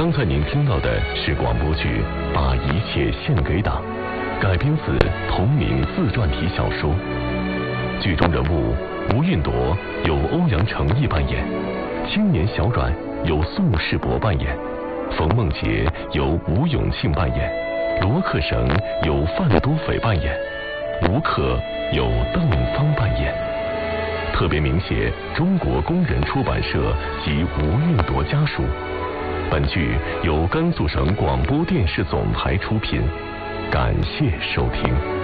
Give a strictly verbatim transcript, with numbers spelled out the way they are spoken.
刚才您听到的是广播剧《把一切献给党》，改编自同名自传体小说。剧中人物吴运铎由欧阳诚毅扮演，青年小阮由宋世伯扮演，冯梦洁由吴永庆扮演，罗克绳由范多斐扮演，吴克由邓芳扮演。特别鸣谢中国工人出版社及吴运铎家属。本剧由甘肃省广播电视总台出品，感谢收听。